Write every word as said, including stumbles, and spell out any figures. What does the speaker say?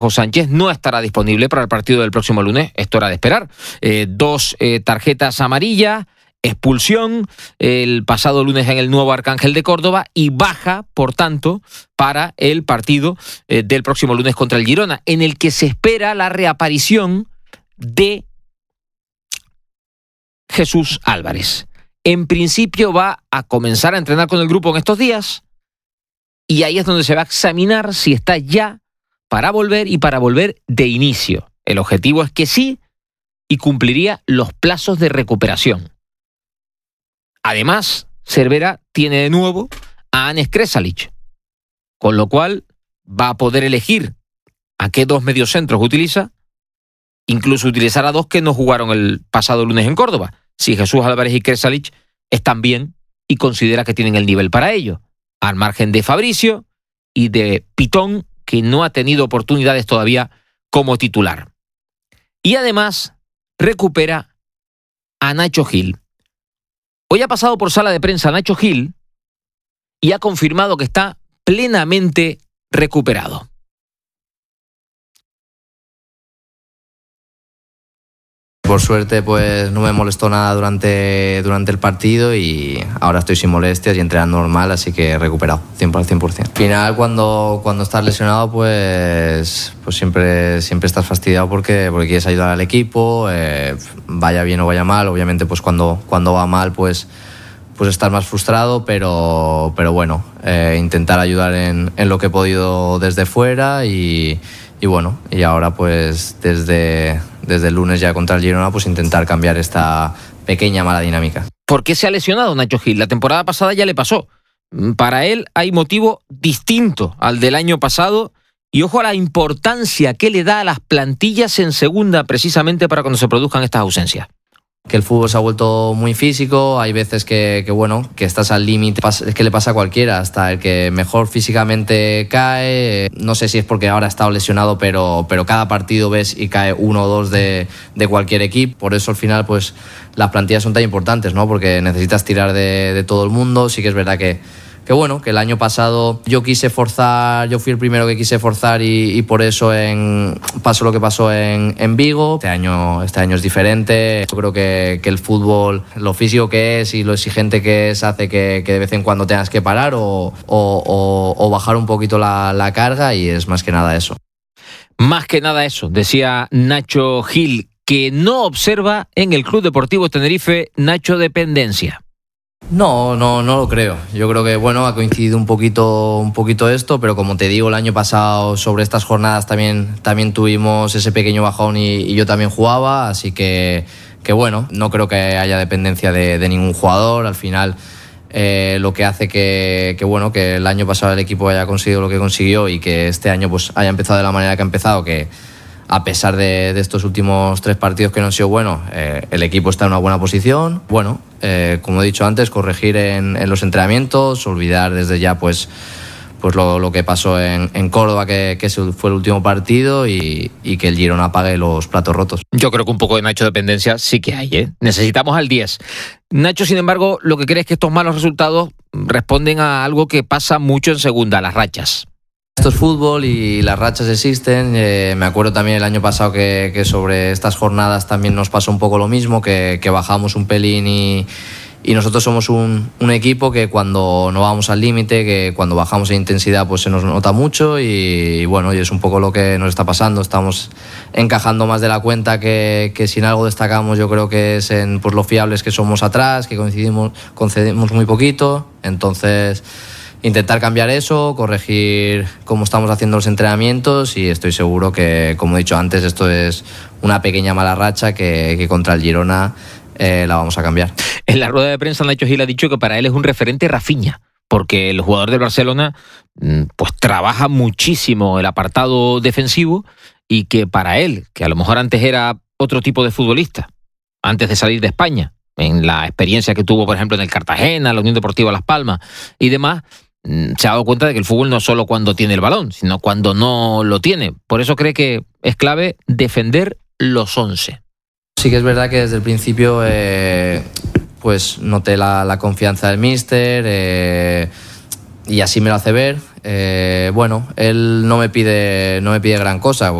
Sánchez no estará disponible para el partido del próximo lunes, esto era de esperar. Eh, dos eh, tarjetas amarillas, expulsión el pasado lunes en el Nuevo Arcángel de Córdoba y baja, por tanto, para el partido eh, del próximo lunes contra el Girona, en el que se espera la reaparición de Jesús Álvarez. En principio va a comenzar a entrenar con el grupo en estos días y ahí es donde se va a examinar si está ya para volver y para volver de inicio. El objetivo es que sí y cumpliría los plazos de recuperación. Además, Cervera tiene de nuevo a Anes Kresalic, con lo cual va a poder elegir a qué dos mediocentros utiliza, incluso utilizar a dos que no jugaron el pasado lunes en Córdoba, si Jesús Álvarez y Kresalic están bien y considera que tienen el nivel para ello, al margen de Fabricio y de Pitón, que no ha tenido oportunidades todavía como titular. Y además recupera a Nacho Gil. Hoy ha pasado por sala de prensa Nacho Gil y ha confirmado que está plenamente recuperado. Por suerte, pues no me molestó nada durante, durante el partido y ahora estoy sin molestias y entrenando normal, así que he recuperado cien por ciento. Al final, cuando, cuando estás lesionado, pues, pues siempre, siempre estás fastidiado porque, porque quieres ayudar al equipo, eh, vaya bien o vaya mal. Obviamente, pues cuando, cuando va mal, pues, pues estás más frustrado, pero, pero bueno, eh, intentar ayudar en, en lo que he podido desde fuera y... Y bueno, y ahora pues desde, desde el lunes ya contra el Girona pues intentar cambiar esta pequeña mala dinámica. ¿Por qué se ha lesionado Nacho Gil? La temporada pasada ya le pasó. Para él hay motivo distinto al del año pasado y ojo a la importancia que le da a las plantillas en segunda precisamente para cuando se produzcan estas ausencias. Que el fútbol se ha vuelto muy físico, hay veces que, que bueno, que estás al límite, es que le pasa a cualquiera, hasta el que mejor físicamente cae, no sé si es porque ahora ha estado lesionado, pero, pero cada partido ves y cae uno o dos de, de cualquier equipo, por eso al final pues las plantillas son tan importantes, ¿no? Porque necesitas tirar de, de todo el mundo, sí que es verdad que Que bueno, que el año pasado yo quise forzar, yo fui el primero que quise forzar y, y por eso en, pasó lo que pasó en, en Vigo. Este año, este año es diferente. Yo creo que, que el fútbol, lo físico que es y lo exigente que es, hace que, que de vez en cuando tengas que parar o, o, o, o bajar un poquito la, la carga y es más que nada eso. Más que nada eso, decía Nacho Gil, que no observa en el Club Deportivo Tenerife, Nacho, dependencia. No, no, no lo creo. Yo creo que bueno, ha coincidido un poquito, un poquito esto, pero como te digo, el año pasado sobre estas jornadas también, también tuvimos ese pequeño bajón y, y yo también jugaba, así que, que bueno, no creo que haya dependencia de, de ningún jugador. Al final, eh, lo que hace que, que bueno, que el año pasado el equipo haya conseguido lo que consiguió y que este año pues haya empezado de la manera que ha empezado, que a pesar de, de estos últimos tres partidos que no han sido buenos, eh, el equipo está en una buena posición. Bueno, eh, como he dicho antes, corregir en, en los entrenamientos, olvidar desde ya pues, pues lo, lo que pasó en, en Córdoba, que, que fue el último partido, y, y que el Girona pague los platos rotos. Yo creo que un poco de Nacho dependencia sí que hay, ¿eh? Necesitamos al diez. Nacho, sin embargo, lo que cree es que estos malos resultados responden a algo que pasa mucho en segunda, las rachas. Esto es fútbol y las rachas existen. Eh, me acuerdo también el año pasado que, que sobre estas jornadas también nos pasó un poco lo mismo, que, que bajamos un pelín y, y nosotros somos un, un equipo que cuando no vamos al límite, que cuando bajamos en intensidad pues se nos nota mucho y, y bueno, y es un poco lo que nos está pasando. Estamos encajando más de la cuenta, que, que si en algo destacamos yo creo que es en pues, lo fiables que somos atrás, que coincidimos, concedemos muy poquito, entonces intentar cambiar eso, corregir cómo estamos haciendo los entrenamientos y estoy seguro que, como he dicho antes, esto es una pequeña mala racha que, que contra el Girona eh, la vamos a cambiar. En la rueda de prensa Nacho Gil ha dicho que para él es un referente Rafinha, porque el jugador del Barcelona pues trabaja muchísimo el apartado defensivo y que para él, que a lo mejor antes era otro tipo de futbolista, antes de salir de España, en la experiencia que tuvo, por ejemplo, en el Cartagena, la Unión Deportiva Las Palmas y demás, se ha dado cuenta de que el fútbol no es solo cuando tiene el balón, sino cuando no lo tiene. Por eso cree que es clave defender los once. Sí que es verdad que desde el principio eh, pues noté la, la confianza del míster eh, y así me lo hace ver. Eh, bueno, él no me pide, no me pide gran cosa.